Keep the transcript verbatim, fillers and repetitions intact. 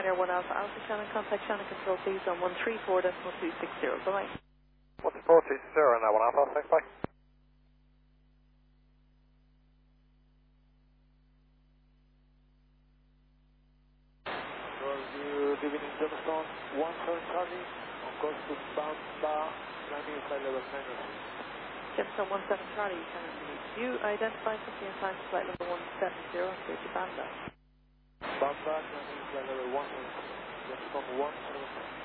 Ryanair one Alpha Alpha Shannon, contact Shannon Control please on one three four decimal two six zero. Bye-bye. one four two zero now, one Alpha, thanks, bye. You leaving in Jamestown, one seven Charlie, on course to Bamba, landing flight level nine oh six. Jamestown one seven Charlie, Shannon please. You identify fifty and time flight level one seven zero to Banda. Bamba, landing flight level one seven six. Jamestown one seven six.